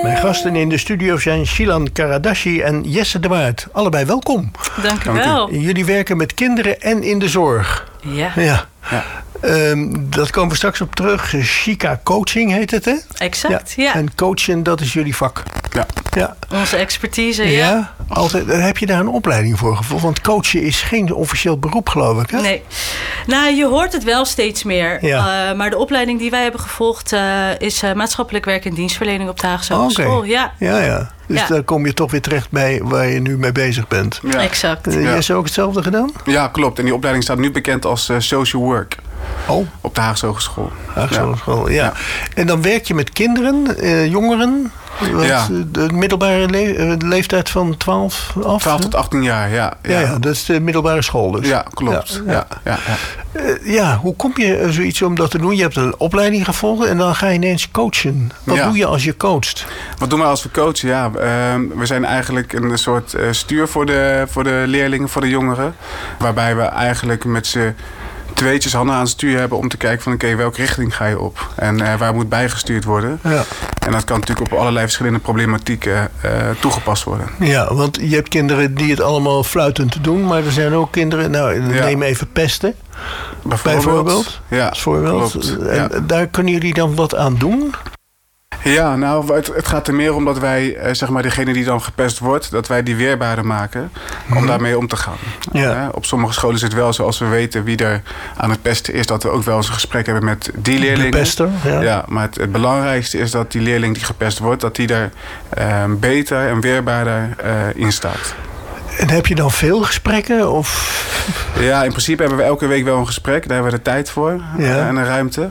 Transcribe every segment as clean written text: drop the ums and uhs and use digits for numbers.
Mijn gasten in de studio zijn Shilan Karadashi en Jesse de Waard. Allebei welkom. Dank u wel. Jullie werken met kinderen en in de zorg. Ja. Dat komen we straks op terug. Chica Coaching heet het, hè? Exact, ja. En coachen, dat is jullie vak. Ja. Onze expertise, ja. Altijd. Heb je daar een opleiding voor gevolgd? Want coachen is geen officieel beroep, geloof ik, hè? Nee. Nou, je hoort het wel steeds meer. Ja. Maar de opleiding die wij hebben gevolgd is maatschappelijk werk en dienstverlening op de Haagse Hogeschool. Ja. Dus daar kom je toch weer terecht bij waar je nu mee bezig bent. Ja. Exact. Jesse ook hetzelfde gedaan? Ja, klopt. En die opleiding staat nu bekend als social work. Op de Haagse Hogeschool. Haagse Hogeschool, ja. En dan werk je met kinderen, jongeren. De middelbare leeftijd van 12 af? 12 tot 18 jaar, ja. Ja, dat is de middelbare school dus. Ja, klopt. Ja. Hoe kom je zoiets om dat te doen? Je hebt een opleiding gevolgd en dan ga je ineens coachen. Wat doe je als je coacht? Wat doen we als we coachen? Ja, we zijn eigenlijk een soort stuur voor de leerlingen, voor de jongeren. Waarbij we eigenlijk met z'n tweetjes handen aan het stuur hebben om te kijken van oké, welke richting ga je op? En waar moet bijgestuurd worden? Ja. En dat kan natuurlijk op allerlei verschillende problematieken toegepast worden. Ja, want je hebt kinderen die het allemaal fluitend doen, maar er zijn ook kinderen, neem even pesten. Bijvoorbeeld. Ja, als voorbeeld. Klopt. En daar kunnen jullie dan wat aan doen? Ja, nou, het gaat er meer om dat wij, zeg maar, degene die dan gepest wordt, dat wij die weerbaarder maken om daarmee om te gaan. Ja. Op sommige scholen is het wel zo, als we weten wie er aan het pesten is, dat we ook wel eens een gesprek hebben met die leerlingen. De pester, ja. Maar het belangrijkste is dat die leerling die gepest wordt, dat die er beter en weerbaarder in staat. En heb je dan veel gesprekken? Of? Ja, in principe hebben we elke week wel een gesprek. Daar hebben we de tijd voor en een ruimte.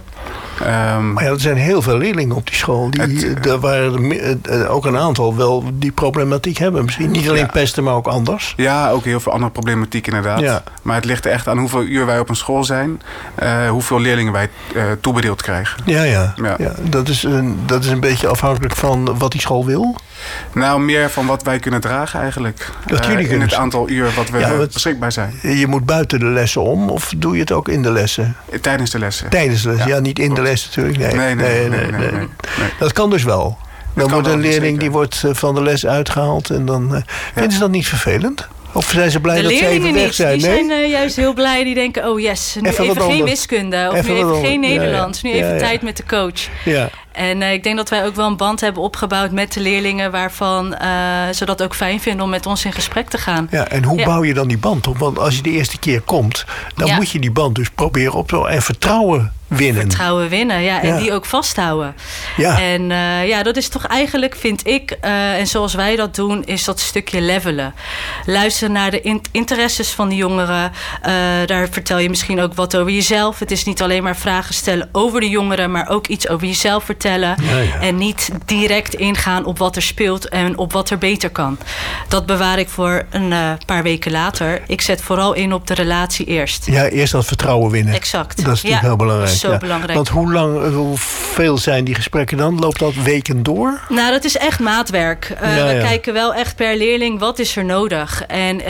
Maar er zijn heel veel leerlingen op die school. Er waren ook een aantal wel die problematiek hebben. Misschien niet alleen pesten, maar ook anders. Ja, ook heel veel andere problematiek inderdaad. Ja. Maar het ligt er echt aan hoeveel uur wij op een school zijn. Hoeveel leerlingen wij toebedeeld krijgen. Ja. Dat is een beetje afhankelijk van wat die school wil. Nou, meer van wat wij kunnen dragen eigenlijk. Wat jullie in het aantal uur wat we beschikbaar zijn. Je moet buiten de lessen om of doe je het ook in de lessen? Tijdens de lessen. Tijdens de lessen, niet in de les natuurlijk. Nee. Dat kan dus wel. Dan wordt een leerling die wordt van de les uitgehaald en dan vinden ze dat niet vervelend? Of zijn ze blij dat ze even weg zijn? Die zijn juist heel blij. Die denken, oh yes, nu even geen wiskunde. Of nu even geen Nederlands. Nu even tijd met de coach. Ja. En ik denk dat wij ook wel een band hebben opgebouwd met de leerlingen, waarvan ze dat ook fijn vinden om met ons in gesprek te gaan. Ja, en hoe bouw je dan die band op? Want als je de eerste keer komt, dan moet je die band dus proberen op te bouwen en vertrouwen winnen. Vertrouwen winnen, en die ook vasthouden. Ja. En dat is toch eigenlijk, vind ik, en zoals wij dat doen, is dat stukje levelen. Luisteren naar de interesses van de jongeren. Daar vertel je misschien ook wat over jezelf. Het is niet alleen maar vragen stellen over de jongeren, maar ook iets over jezelf vertellen. En niet direct ingaan op wat er speelt en op wat er beter kan. Dat bewaar ik voor een paar weken later. Ik zet vooral in op de relatie eerst. Ja, eerst dat vertrouwen winnen. Exact. Dat is natuurlijk heel belangrijk. Zo belangrijk. Want hoeveel zijn die gesprekken dan? Loopt dat weken door? Nou, dat is echt maatwerk. We kijken wel echt per leerling, wat is er nodig? En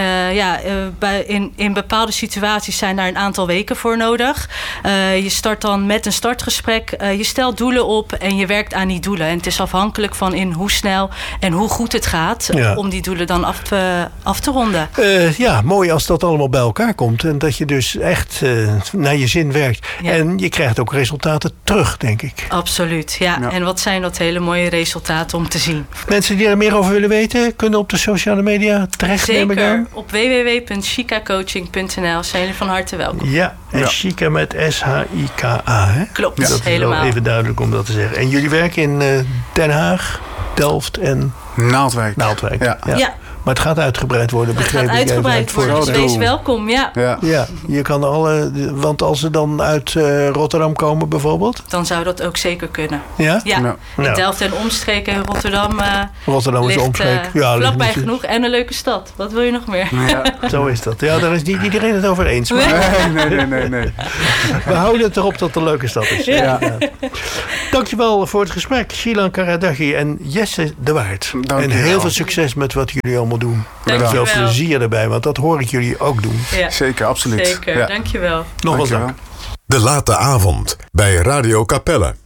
in bepaalde situaties zijn daar een aantal weken voor nodig. Je start dan met een startgesprek. Je stelt doelen op en je werkt aan die doelen. En het is afhankelijk van in hoe snel en hoe goed het gaat om die doelen dan af te ronden. Mooi als dat allemaal bij elkaar komt. En dat je dus echt naar je zin werkt. Ja. En je krijgt ook resultaten terug, denk ik. Absoluut, ja. En wat zijn dat hele mooie resultaten om te zien. Mensen die er meer over willen weten, kunnen op de sociale media terecht. Zeker, op www.chicacoaching.nl zijn jullie van harte welkom. Ja, en Chica met S-H-I-K-A, hè? Klopt, dat is helemaal. Wel even duidelijk om dat te zeggen. En jullie werken in Den Haag, Delft en Naaldwijk. Ja. Maar het gaat uitgebreid worden, begrepen. Het gaat uitgebreid worden, dus wees welkom. Ja, je kan want als ze dan uit Rotterdam komen bijvoorbeeld? Dan zou dat ook zeker kunnen. Ja? Ja. In Delft en omstreken en Rotterdam is de omstreek. Vlakbij genoeg en een leuke stad. Wat wil je nog meer? Ja, zo is dat. Ja, daar is niet iedereen het over eens. Nee. We houden het erop dat het een leuke stad is. Ja. Dankjewel voor het gesprek. Shilan Karadashi en Jesse de Waard. En heel veel succes met wat jullie allemaal doen. Veel plezier erbij, want dat hoor ik jullie ook doen. Ja. Zeker, absoluut. Zeker, dankjewel. Nogmaals dank. De Late Avond bij Radio Capelle.